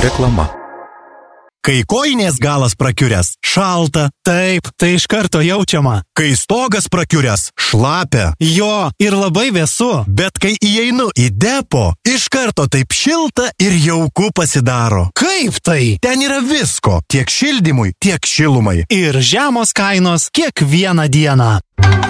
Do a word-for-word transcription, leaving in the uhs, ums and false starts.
Reklama. Kai kojinės galas prakiuręs, šalta. Taip, tai iš karto jaučiama. Kai stogas prakiuręs, šlapia. Jo, ir labai vėsu. Bet kai įeinu į depo, iš karto taip šilta ir jauku pasidaro. Kaip tai? Ten yra visko, tiek šildymui, tiek šilumai. Ir žemos kainos kiekvieną dieną.